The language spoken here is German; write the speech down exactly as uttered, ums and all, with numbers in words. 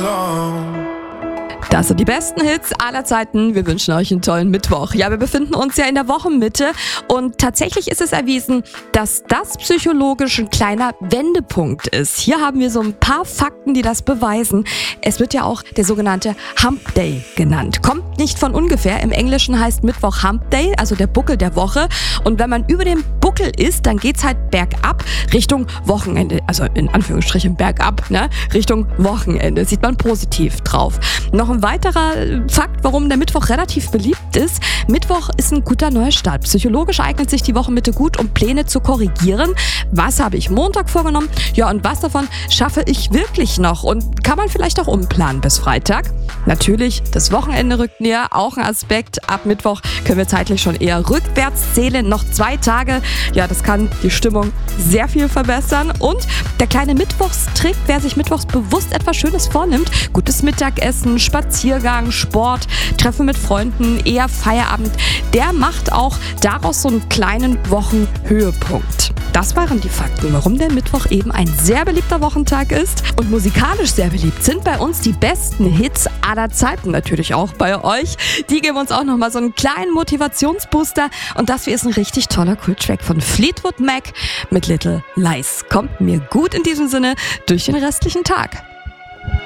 alone. Das sind die besten Hits aller Zeiten. Wir wünschen euch einen tollen Mittwoch. Ja, wir befinden uns ja in der Wochenmitte und tatsächlich ist es erwiesen, dass das psychologisch ein kleiner Wendepunkt ist. Hier haben wir so ein paar Fakten, die das beweisen. Es wird ja auch der sogenannte Hump Day genannt. Kommt nicht von ungefähr. Im Englischen heißt Mittwoch Hump Day, also der Buckel der Woche. Und wenn man über dem Buckel ist, dann geht's halt bergab Richtung Wochenende. Also in Anführungsstrichen bergab, ne? Richtung Wochenende. Sieht man positiv drauf. Noch ein weiterer Fakt, warum der Mittwoch relativ beliebt ist. Mittwoch ist ein guter Neustart. Psychologisch eignet sich die Wochenmitte gut, um Pläne zu korrigieren. Was habe ich Montag vorgenommen? Ja, und was davon schaffe ich wirklich noch? Und kann man vielleicht auch umplanen bis Freitag? Natürlich, das Wochenende rückt näher, auch ein Aspekt. Ab Mittwoch können wir zeitlich schon eher rückwärts zählen. Noch zwei Tage. Ja, das kann die Stimmung sehr viel verbessern. Und der kleine Mittwochstrick, wer sich mittwochs bewusst etwas Schönes vornimmt, gutes Mittagessen, Spaziergang, Sport, Treffen mit Freunden, eher Feierabend, der macht auch daraus so einen kleinen Wochenhöhepunkt. Das waren die Fakten, warum der Mittwoch eben ein sehr beliebter Wochentag ist. Und musikalisch sehr beliebt sind bei uns die besten Hits aller Zeiten, natürlich auch bei euch. Die geben uns auch nochmal so einen kleinen Motivationsbooster. Und das hier ist ein richtig toller Cool-Track von Fleetwood Mac mit Little Lies. Kommt mir gut in diesem Sinne durch den restlichen Tag.